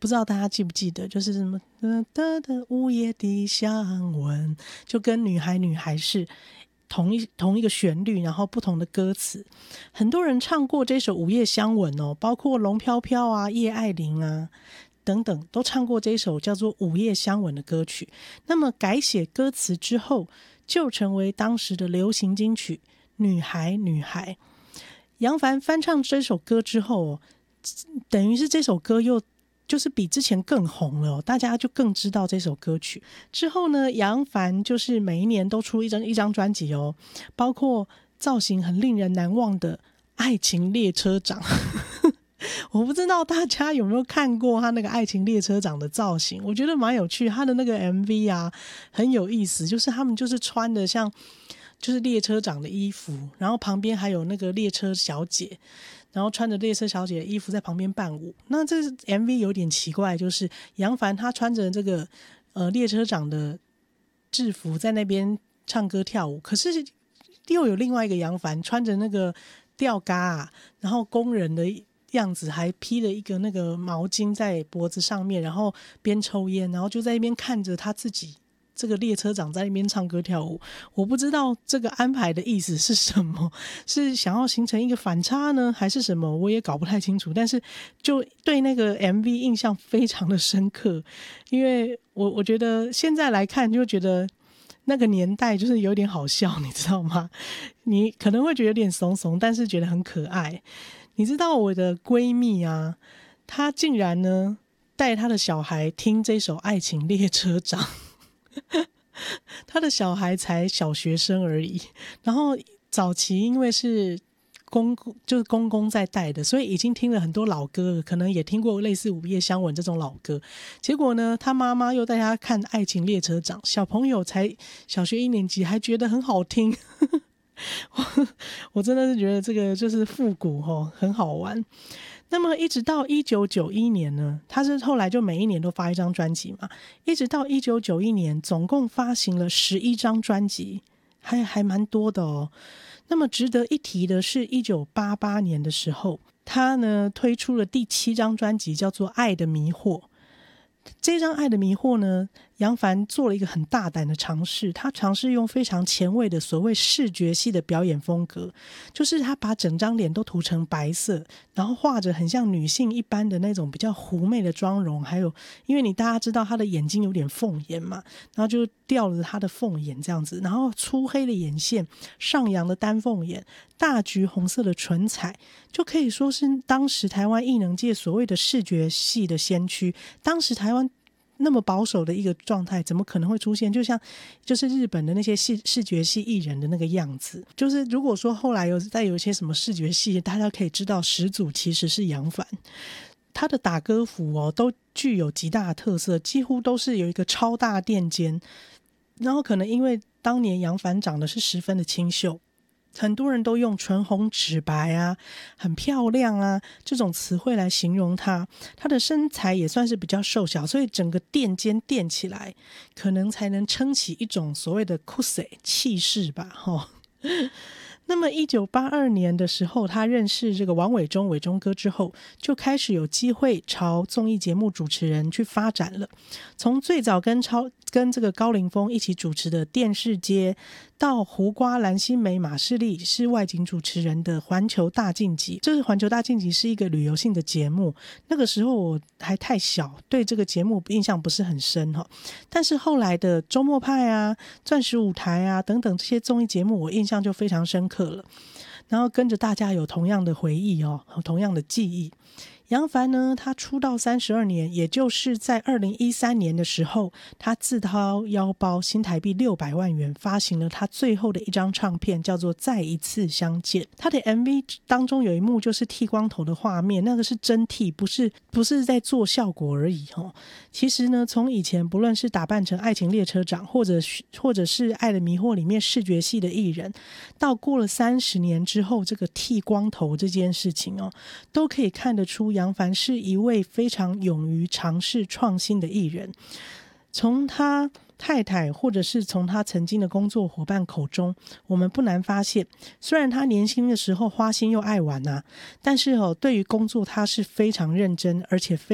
不知道大家记不记得，就是什么午夜的香吻，就跟女孩是同一个旋律，然后不同的歌词。很多人唱过这首午夜香吻哦，包括龙飘飘啊、叶爱玲啊等等，都唱过这首叫做午夜香吻的歌曲。那么改写歌词之后，就成为当时的流行金曲女孩女孩。杨凡翻唱这首歌之后哦，等于是这首歌又就是比之前更红了哦，大家就更知道这首歌曲。之后呢，杨凡就是每一年都出一张专辑哦，包括造型很令人难忘的爱情列车长我不知道大家有没有看过他那个爱情列车长的造型，我觉得蛮有趣。他的那个 MV 啊很有意思，就是他们就是穿的像就是列车长的衣服，然后旁边还有那个列车小姐，然后穿着列车小姐的衣服在旁边伴舞。那这 MV 有点奇怪，就是杨凡他穿着这个列车长的制服在那边唱歌跳舞，可是又有另外一个杨凡穿着那个吊嘎啊，然后工人的样子，还披了一个那个毛巾在脖子上面，然后边抽烟，然后就在那边看着他自己这个列车长在那边唱歌跳舞。我不知道这个安排的意思是什么，是想要形成一个反差呢，还是什么，我也搞不太清楚。但是就对那个 MV 印象非常的深刻，因为我觉得现在来看就觉得那个年代就是有点好笑，你知道吗？你可能会觉得有点怂怂，但是觉得很可爱。你知道我的闺蜜啊，她竟然呢带她的小孩听这首《爱情列车长》她的小孩才小学生而已，然后早期因为是就是公公在带的，所以已经听了很多老歌，可能也听过类似《午夜香吻》这种老歌。结果呢，他妈妈又带他看《爱情列车长》，小朋友才小学1年级，还觉得很好听。我真的是觉得这个就是复古哦，很好玩。那么一直到1991年呢，他是后来就每一年都发一张专辑嘛，一直到1991年总共发行了11张专辑，还蛮多的哦。那么值得一提的是1988年的时候，他呢推出了第7张专辑，叫做《爱的迷惑》。这张《爱的迷惑》呢，杨凡做了一个很大胆的尝试，他尝试用非常前卫的所谓视觉系的表演风格，就是他把整张脸都涂成白色，然后画着很像女性一般的那种比较狐媚的妆容，还有因为大家知道他的眼睛有点凤眼嘛，然后就掉了他的凤眼这样子，然后粗黑的眼线，上扬的丹凤眼，大橘红色的唇彩，就可以说是当时台湾艺能界所谓的视觉系的先驱。当时台湾那么保守的一个状态，怎么可能会出现就是日本的那些视觉系艺人的那个样子？就是如果说后来再有一些什么视觉系，大家可以知道始祖其实是杨凡。他的打歌服哦，都具有极大的特色，几乎都是有一个超大垫肩，然后可能因为当年杨凡长得是十分的清秀，很多人都用唇红齿白啊，很漂亮啊这种词汇来形容她。她的身材也算是比较瘦小，所以整个垫肩垫起来，可能才能撑起一种所谓的酷塞气势吧那么1982年的时候，他认识这个王伟忠伟忠哥之后，就开始有机会朝综艺节目主持人去发展了。从最早跟这个高凌风一起主持的电视街，到胡瓜、蓝心湄、马世丽是外景主持人的环球大晋级。这是环球大晋级是一个旅游性的节目，那个时候我还太小，对这个节目印象不是很深但是后来的周末派啊、钻石舞台啊等等这些综艺节目，我印象就非常深刻了，然后跟着大家有同样的回忆同样的记忆。杨凡呢，他出道32年，也就是在2013年的时候，他自掏腰包新台币600万元发行了他最后的一张唱片，叫做《再一次相见》。他的 MV 当中有一幕就是剃光头的画面，那个是真剃，不是在做效果而已其实呢，从以前不论是打扮成爱情列车长，或者是爱的迷惑里面视觉系的艺人，到过了30年之后，这个剃光头这件事情都可以看得出杨凡是一位非常勇于尝试创新的艺人。从他太太或者是从他曾经的工作伙伴口中，我们不难发现，虽然他年轻的时候花心又爱玩但是对于工作他是非常认真，而且